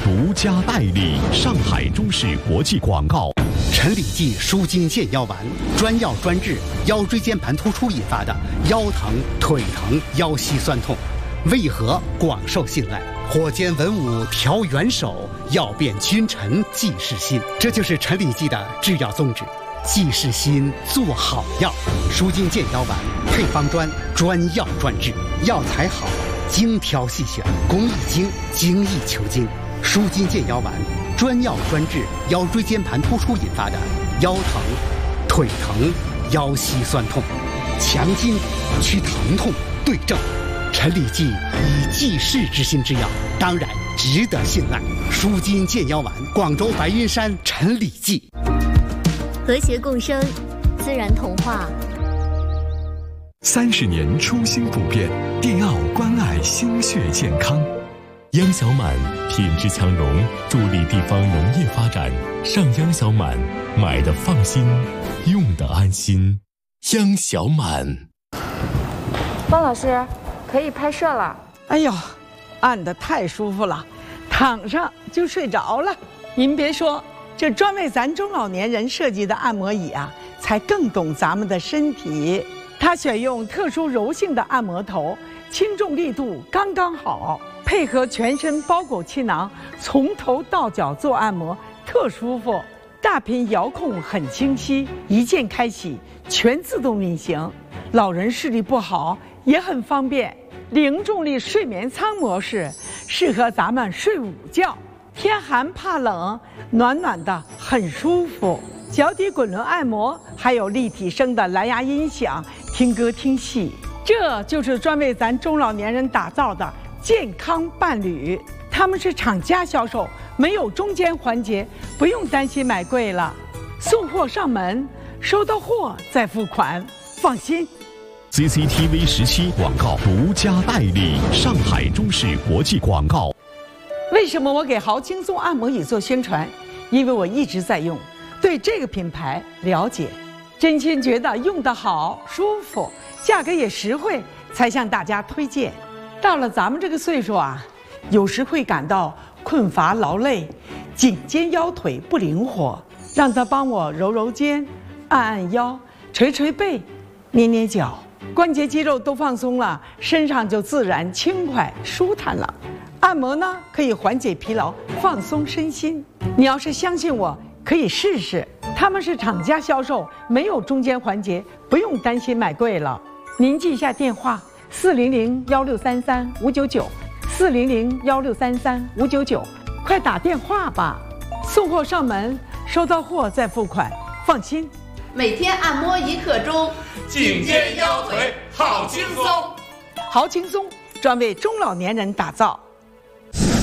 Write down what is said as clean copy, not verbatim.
独家代理，上海中视国际广告。 陈李济舒筋健腰丸，专药专治腰椎间盘突出引发的腰疼、腿疼、腰膝酸痛，为何广受信赖？火尖文武调元首，要变君臣济世心。这就是陈李济的制药宗旨。济世心，做好药。舒筋健腰丸配方专药专治，药材好，精挑细选，工艺精，精益求精。舒筋健腰丸专药专治腰椎间盘突出引发的腰疼、腿疼、腰膝酸痛，强筋骨，祛疼痛，对症。陈李济以济世之心之药，当然值得信赖。舒筋健腰丸，广州白云山陈李济。 和谐共生，自然童话。 30年初心不变，电奥关爱心血健康。央小满品质强农，助力地方农业发展。上央小满，买的放心，用的安心。央小满。 方老师，可以拍摄了。 哎呦，按得太舒服了，躺上就睡着了。您别说，这专为咱中老年人设计的按摩椅啊，才更懂咱们的身体。它选用特殊柔性的按摩头，轻重力度刚刚好，配合全身包裹气囊，从头到脚做按摩，特舒服。大屏遥控很清晰，一键开启，全自动运行。老人视力不好也很方便。零重力睡眠舱模式，适合咱们睡午觉，天寒怕冷，暖暖的很舒服。脚底滚轮按摩，还有立体声的蓝牙音响，听歌听戏。这就是专为咱中老年人打造的健康伴侣。他们是厂家销售，没有中间环节，不用担心买贵了。送货上门，收到货再付款，放心。 CCTV 17广告独家代理，上海中视国际广告。 为什么我给豪轻松按摩椅做宣传？因为我一直在用，对这个品牌了解，真心觉得用得好、舒服，价格也实惠，才向大家推荐。到了咱们这个岁数啊，有时会感到困乏劳累，颈肩腰腿不灵活，让他帮我揉揉肩，按按腰，捶捶背，捏捏脚，关节肌肉都放松了，身上就自然轻快舒坦了。按摩呢，可以缓解疲劳，放松身心。你要是相信我，可以试试。他们是厂家销售，没有中间环节，不用担心买贵了。您记一下电话：400-1633-599，400-1633-599，快打电话吧。送货上门，收到货再付款，放心。 每天按摩1刻钟， 颈肩腰腿好轻松。 好轻松，专为中老年人打造。